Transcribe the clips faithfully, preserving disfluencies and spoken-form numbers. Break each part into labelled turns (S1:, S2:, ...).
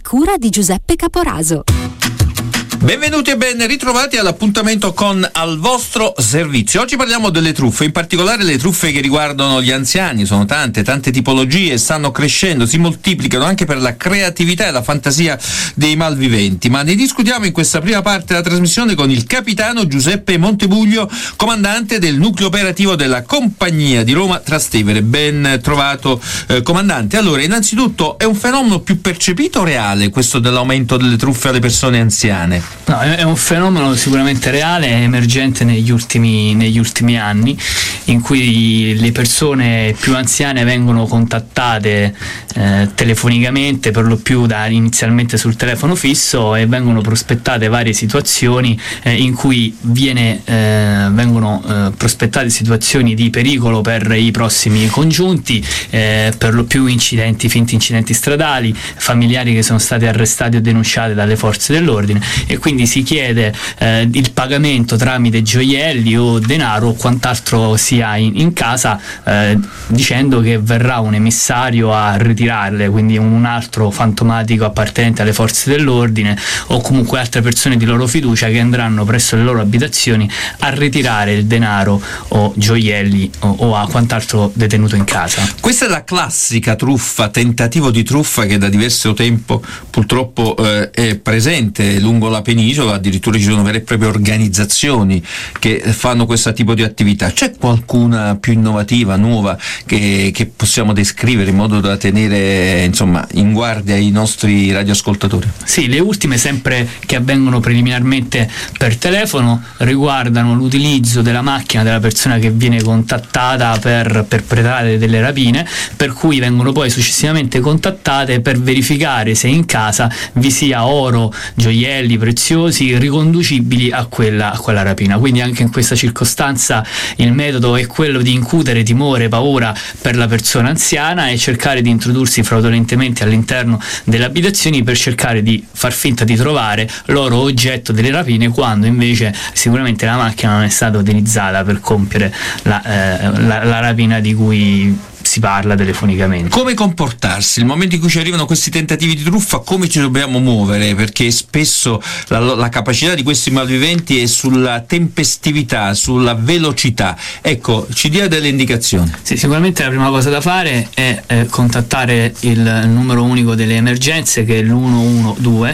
S1: cura di Giuseppe Caporaso.
S2: Benvenuti e ben ritrovati all'appuntamento con Al vostro servizio. Oggi parliamo delle truffe, in particolare le truffe che riguardano gli anziani. Sono tante, tante tipologie, stanno crescendo, si moltiplicano anche per la creatività e la fantasia dei malviventi. Ma ne discutiamo in questa prima parte della trasmissione con il capitano Giuseppe Montebuglio, comandante del nucleo operativo della Compagnia di Roma Trastevere. Ben trovato, eh, comandante. Allora, innanzitutto, è un fenomeno più percepito o reale questo dell'aumento delle truffe alle persone anziane?
S3: No, è un fenomeno sicuramente reale e emergente negli ultimi, negli ultimi anni, in cui le persone più anziane vengono contattate eh, telefonicamente, per lo più da inizialmente sul telefono fisso, e vengono prospettate varie situazioni eh, in cui viene, eh, vengono eh, prospettate situazioni di pericolo per i prossimi congiunti, eh, per lo più incidenti, finti incidenti stradali, familiari che sono stati arrestati o denunciati dalle forze dell'ordine, e quindi si chiede eh, il pagamento tramite gioielli o denaro o quant'altro si ha in, in casa, eh, dicendo che verrà un emissario a ritirarle, quindi un altro fantomatico appartenente alle forze dell'ordine o comunque altre persone di loro fiducia che andranno presso le loro abitazioni a ritirare il denaro o gioielli o, o a quant'altro detenuto in casa.
S2: Questa è la classica truffa, tentativo di truffa che da diverso tempo purtroppo eh, è presente lungo la penisola. Addirittura ci sono vere e proprie organizzazioni che fanno questo tipo di attività. C'è qualcuna più innovativa, nuova, che, che possiamo descrivere in modo da tenere insomma in guardia i nostri radioascoltatori?
S3: Sì, le ultime, sempre che avvengono preliminarmente per telefono, riguardano l'utilizzo della macchina della persona che viene contattata per perpetrare delle rapine, per cui vengono poi successivamente contattate per verificare se in casa vi sia oro, gioielli preziosi riconducibili a quella, a quella rapina. Quindi anche in questa circostanza il metodo è quello di incutere timore, paura per la persona anziana e cercare di introdursi fraudolentemente all'interno delle abitazioni per cercare di far finta di trovare l'oro oggetto delle rapine, quando invece sicuramente la macchina non è stata utilizzata per compiere la, eh, la, la rapina di cui si parla telefonicamente.
S2: Come comportarsi nel momento in cui ci arrivano questi tentativi di truffa? Come ci dobbiamo muovere? Perché spesso la, la capacità di questi malviventi è sulla tempestività, sulla velocità. Ecco, ci dia delle indicazioni.
S3: Sì, sicuramente la prima cosa da fare è eh, contattare il numero unico delle emergenze, che è l'uno uno due,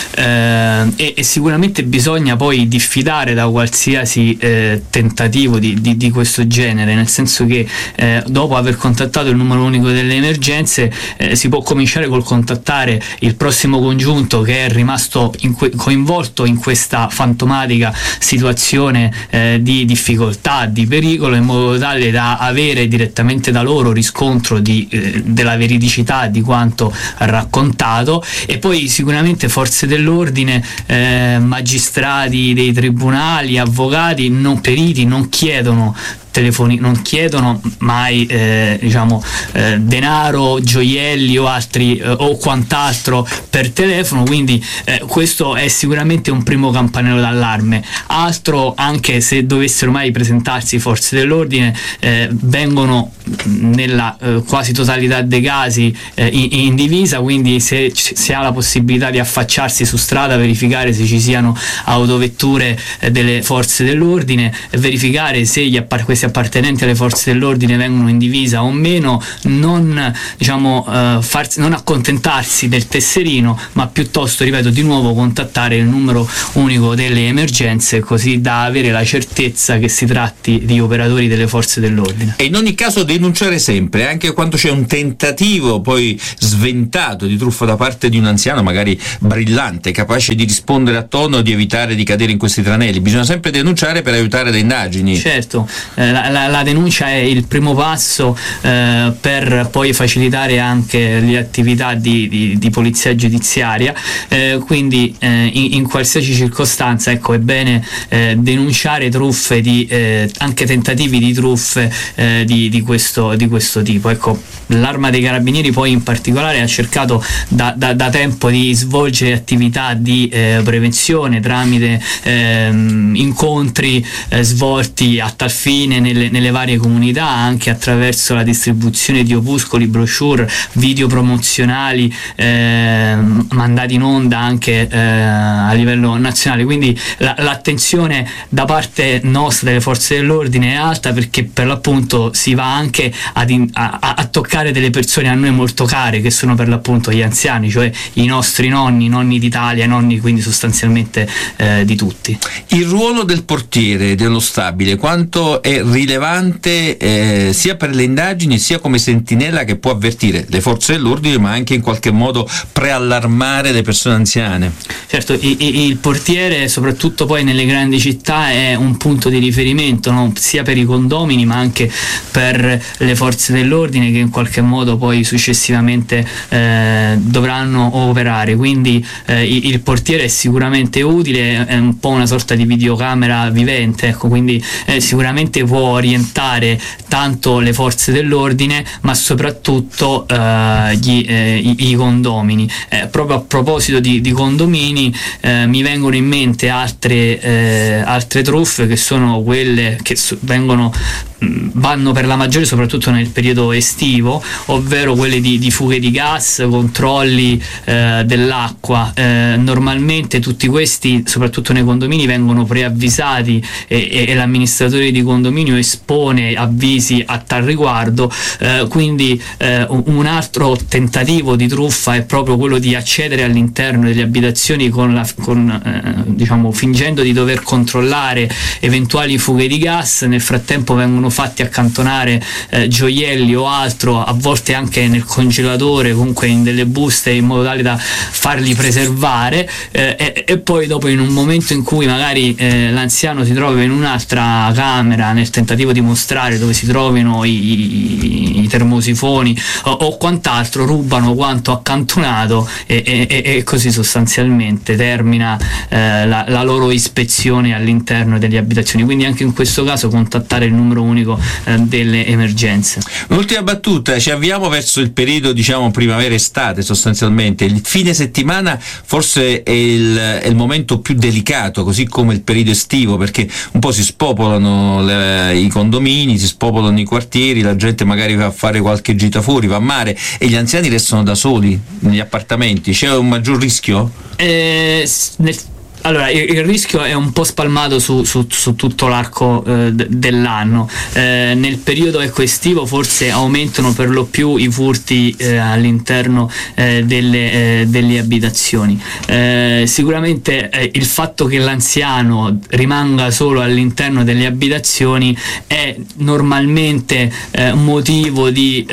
S3: eh, e, e sicuramente bisogna poi diffidare da qualsiasi eh, tentativo di, di, di questo genere, nel senso che eh, dopo aver contattato il numero unico delle emergenze eh, si può cominciare col contattare il prossimo congiunto che è rimasto in que- coinvolto in questa fantomatica situazione eh, di difficoltà, di pericolo, in modo tale da avere direttamente da loro riscontro di, eh, della veridicità di quanto raccontato, e poi sicuramente forze dell'ordine, eh, magistrati dei tribunali, avvocati, non periti, non chiedono telefoni, non chiedono mai eh, diciamo eh, denaro, gioielli o altri eh, o quant'altro per telefono, quindi eh, questo è sicuramente un primo campanello d'allarme. Altro, anche se dovessero mai presentarsi forze dell'ordine, eh, vengono nella eh, quasi totalità dei casi eh, in, in divisa, quindi se si ha la possibilità di affacciarsi su strada, verificare se ci siano autovetture eh, delle forze dell'ordine, verificare se gli appar- questi appartenenti alle forze dell'ordine vengono in divisa o meno, non diciamo eh, farsi, non accontentarsi del tesserino, ma piuttosto, ripeto di nuovo, contattare il numero unico delle emergenze, così da avere la certezza che si tratti di operatori delle forze dell'ordine.
S2: E in ogni caso denunciare sempre, anche quando c'è un tentativo poi sventato di truffa da parte di un anziano magari brillante, capace di rispondere a tono e di evitare di cadere in questi tranelli. Bisogna sempre denunciare per aiutare le indagini.
S3: Certo, eh, la, la, la denuncia è il primo passo eh, per poi facilitare anche le attività di, di, di polizia giudiziaria, eh, quindi eh, in, in qualsiasi circostanza, ecco, è bene eh, denunciare truffe, di, eh, anche tentativi di truffe eh, di, di questo questo, di questo tipo. Ecco, l'Arma dei Carabinieri poi in particolare ha cercato da, da, da tempo di svolgere attività di eh, prevenzione tramite eh, incontri eh, svolti a tal fine nelle, nelle varie comunità, anche attraverso la distribuzione di opuscoli, brochure, video promozionali eh, mandati in onda anche eh, a livello nazionale. Quindi la, l'attenzione da parte nostra delle forze dell'ordine è alta, perché per l'appunto si va anche ad in, a, a toccare delle persone a noi molto care, che sono per l'appunto gli anziani, cioè i nostri nonni, i nonni d'Italia, i nonni quindi sostanzialmente eh, di tutti.
S2: Il ruolo del portiere dello stabile quanto è rilevante eh, sia per le indagini sia come sentinella che può avvertire le forze dell'ordine, ma anche in qualche modo preallarmare le persone anziane?
S3: Certo, il, il portiere soprattutto poi nelle grandi città è un punto di riferimento, no? Sia per i condomini ma anche per le forze dell'ordine, che in qualche modo poi successivamente eh, dovranno operare. Quindi eh, il, il portiere è sicuramente utile, è un po' una sorta di videocamera vivente, ecco, quindi eh, sicuramente può orientare tanto le forze dell'ordine ma soprattutto eh, gli, eh, i, i condomini. Eh, proprio a proposito di, di condomini eh, mi vengono in mente altre, eh, altre truffe, che sono quelle che so, vengono vanno per la maggiore soprattutto nel periodo estivo, ovvero quelle di, di fughe di gas, controlli eh, dell'acqua. Eh, normalmente tutti questi, soprattutto nei condomini, vengono preavvisati e, e, e l'amministratore di condominio espone avvisi a tal riguardo. Eh, quindi eh, un altro tentativo di truffa è proprio quello di accedere all'interno delle abitazioni con la, con, eh, diciamo, fingendo di dover controllare eventuali fughe di gas. Nel frattempo vengono fatti accantonare eh, gioielli o altro, a volte anche nel congelatore, comunque in delle buste, in modo tale da farli preservare eh, e, e poi dopo, in un momento in cui magari eh, l'anziano si trova in un'altra camera nel tentativo di mostrare dove si trovino i, i, i termosifoni o, o quant'altro, rubano quanto accantonato e, e, e così sostanzialmente termina eh, la, la loro ispezione all'interno delle abitazioni. Quindi anche in questo caso contattare il numero unico eh, delle emergenze.
S2: Un'ultima battuta, ci avviamo verso il periodo, diciamo, primavera-estate sostanzialmente. Il fine settimana forse è il, è il momento più delicato, così come il periodo estivo, perché un po' si spopolano le, i condomini, si spopolano i quartieri, la gente magari va a fare qualche gita fuori, va a mare, e gli anziani restano da soli negli appartamenti. C'è un maggior rischio?
S3: Eh, nel Allora, il, il rischio è un po' spalmato su, su, su tutto l'arco eh, d- dell'anno. Eh, nel periodo ecco estivo forse aumentano per lo più i furti eh, all'interno eh, delle, eh, delle abitazioni. Eh, sicuramente eh, il fatto che l'anziano rimanga solo all'interno delle abitazioni è normalmente eh, motivo di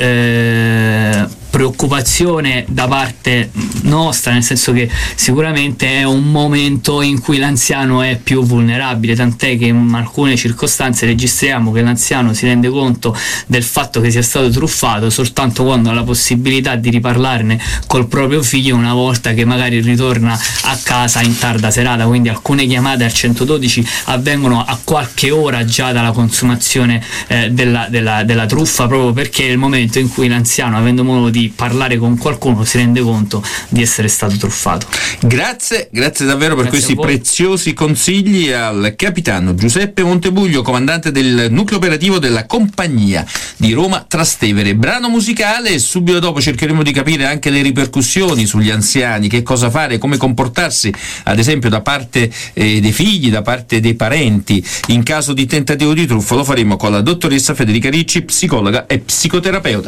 S3: eh, preoccupazione da parte nostra, nel senso che sicuramente è un momento in cui l'anziano è più vulnerabile, tant'è che in alcune circostanze registriamo che l'anziano si rende conto del fatto che sia stato truffato soltanto quando ha la possibilità di riparlarne col proprio figlio una volta che magari ritorna a casa in tarda serata. Quindi alcune chiamate al centododici avvengono a qualche ora già dalla consumazione eh, della, della, della truffa, proprio perché è il momento in cui l'anziano, avendo modo di parlare con qualcuno, si rende conto di essere stato truffato.
S2: Grazie, grazie davvero per
S3: Grazie
S2: questi preziosi consigli al capitano Giuseppe Montebuglio, comandante del nucleo operativo della compagnia di Roma Trastevere. Brano musicale e subito dopo cercheremo di capire anche le ripercussioni sugli anziani, che cosa fare, come comportarsi ad esempio da parte eh, dei figli, da parte dei parenti in caso di tentativo di truffa. Lo faremo con la dottoressa Federica Ricci, psicologa e psicoterapeuta.